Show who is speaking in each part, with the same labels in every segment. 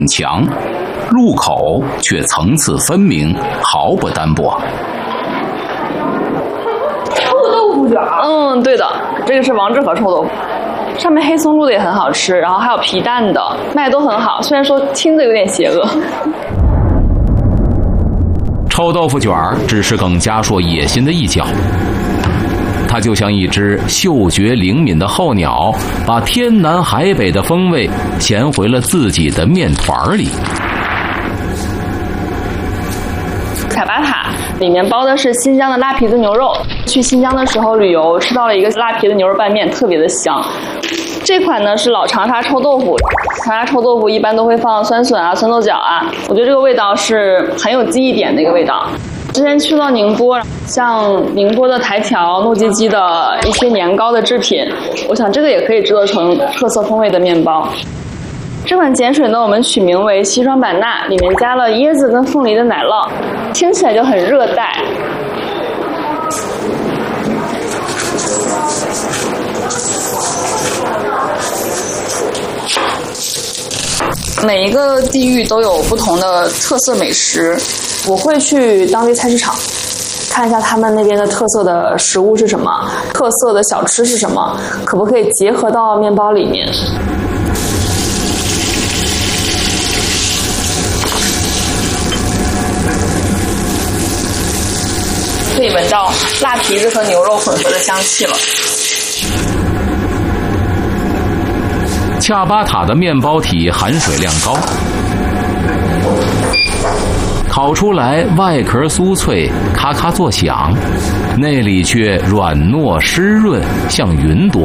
Speaker 1: 强，入口却层次分明，毫不单薄。
Speaker 2: 臭豆腐卷，对的，这个是王致和臭豆腐，上面黑松露的也很好吃，然后还有皮蛋的，卖的都很好，虽然说听着有点邪恶。
Speaker 1: 臭豆腐卷只是耿家硕野心的一角，它就像一只嗅觉灵敏的候鸟，把天南海北的风味衔回了自己的面团里。
Speaker 2: 卡巴塔里面包的是新疆的拉皮子牛肉，去新疆的时候旅游吃到了一个拉皮的牛肉拌面，特别的香。这款呢是老长沙臭豆腐，长沙臭豆腐一般都会放酸笋啊、酸豆角啊，我觉得这个味道是很有记忆点的一个味道。之前去到宁波，像宁波的台条、糯叽叽的一些年糕的制品，我想这个也可以制作成特色风味的面包。这款碱水呢，我们取名为西双版纳，里面加了椰子跟凤梨的奶酪，听起来就很热带。每一个地域都有不同的特色美食，我会去当地菜市场看一下他们那边的特色的食物是什么，特色的小吃是什么，可不可以结合到面包里面。可以闻到辣皮子和牛肉混合的香气了。
Speaker 1: 恰巴塔的面包体含水量高，烤出来外壳酥脆，咔咔作响，内里却软糯湿润，像云朵。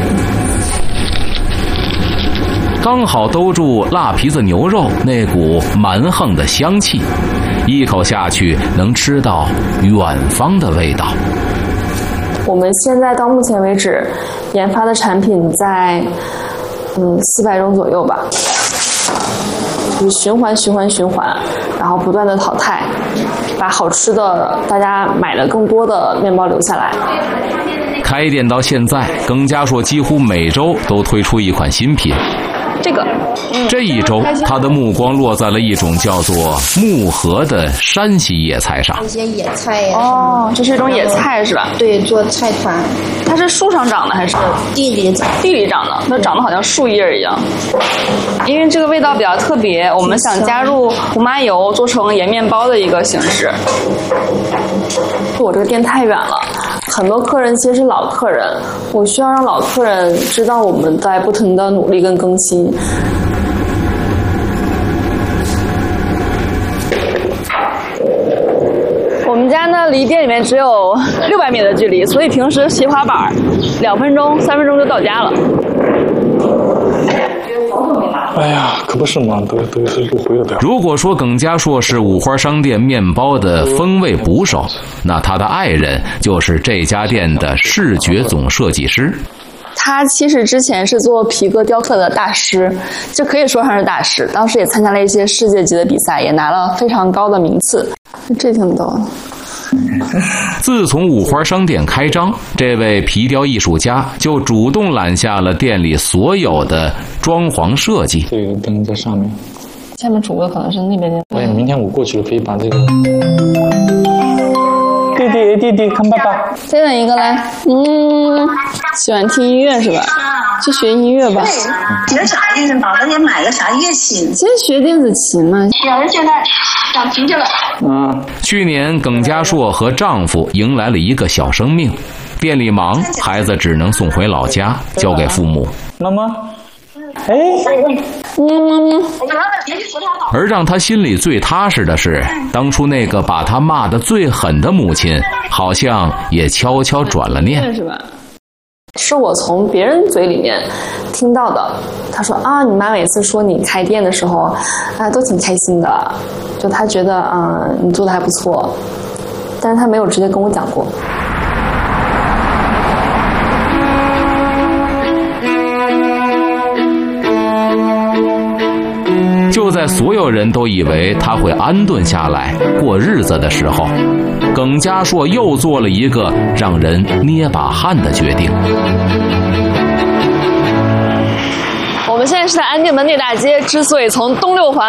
Speaker 1: 刚好兜住辣皮子牛肉那股蛮横的香气，一口下去能吃到远方的味道。
Speaker 2: 我们现在到目前为止研发的产品在400种左右吧，就是循环，然后不断的淘汰，把好吃的大家买了更多的面包留下来。
Speaker 1: 开店到现在，耿家硕几乎每周都推出一款新品。这一周，他的目光落在了一种叫做木荷的山西野菜上。
Speaker 3: 一些野菜呀。
Speaker 2: 这是一种野菜是吧？
Speaker 3: 对，做菜团。
Speaker 2: 它是树上长的还是
Speaker 3: 地里长？
Speaker 2: 地里长的，那长得好像树叶一样。因为这个味道比较特别，我们想加入胡麻油做成盐面包的一个形式。我这个店太远了，很多客人其实是老客人，我需要让老客人知道我们在不停的努力跟更新。我们家呢离店里面只有600米的距离，所以平时骑滑板2分钟、3分钟就到家了。
Speaker 4: 哎呀，可不是嘛，都是不回的。
Speaker 1: 如果说耿家硕是五花商店面包的风味捕手，那他的爱人就是这家店的视觉总设计师。
Speaker 2: 他其实之前是做皮革雕刻的大师，就可以说上是大师。当时也参加了一些世界级的比赛，也拿了非常高的名次。这挺逗的。
Speaker 1: 自从五花商店开张，这位皮雕艺术家就主动揽下了店里所有的装潢设计。
Speaker 4: 这个灯在上面，
Speaker 2: 下面主播可能是那边的。
Speaker 4: 哎，明天我过去了，可以把这个。弟弟，看爸爸。
Speaker 2: 再等一个来。喜欢听音乐是吧？去学音乐吧。
Speaker 5: 学啥呀？脑袋里买个啥乐器？
Speaker 2: 先学电子琴嘛。
Speaker 5: 有人现在长脾气了。
Speaker 1: 去年耿家硕和丈夫迎来了一个小生命，店里忙，孩子只能送回老家，交给父母。
Speaker 4: 妈妈。
Speaker 1: 而让他心里最踏实的是，当初那个把他骂得最狠的母亲，好像也悄悄转了念。
Speaker 2: 是我从别人嘴里面听到的。他说你妈每次说你开店的时候都挺开心的，就他觉得你做的还不错，但是他没有直接跟我讲过。
Speaker 1: 就在所有人都以为他会安顿下来过日子的时候，耿家硕又做了一个让人捏把汗的决定。
Speaker 2: 我们现在是在安定门内大街，之所以从东六环